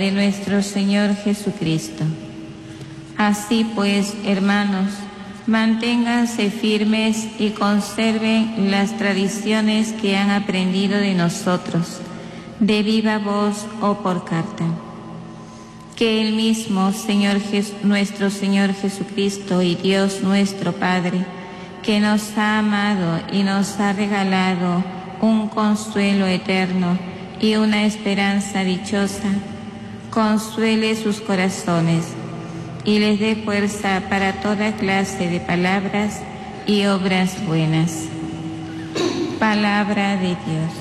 de nuestro Señor Jesucristo. Así pues, hermanos, manténganse firmes y conserven las tradiciones que han aprendido de nosotros, de viva voz o por carta. Que el mismo nuestro Señor Jesucristo y Dios nuestro Padre, que nos ha amado y nos ha regalado un consuelo eterno y una esperanza dichosa, consuele sus corazones y les dé fuerza para toda clase de palabras y obras buenas. Palabra de Dios.